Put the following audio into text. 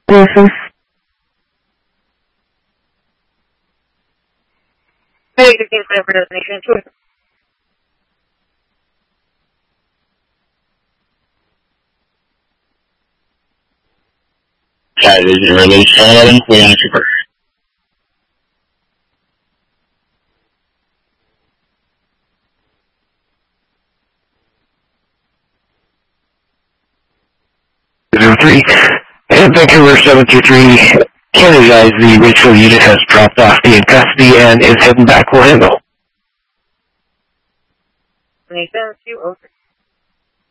Mm-hmm. Hey, 15 plan for destination. Sure. Vision release 11, we on super. Three. And Vancouver 723, Canada, the Rachel unit has dropped off the in custody and is heading back. We'll handle. 27, 206.